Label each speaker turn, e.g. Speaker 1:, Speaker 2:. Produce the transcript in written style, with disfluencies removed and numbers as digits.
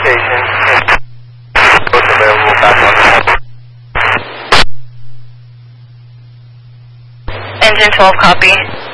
Speaker 1: station. Both available back on the
Speaker 2: Engine 12, copy.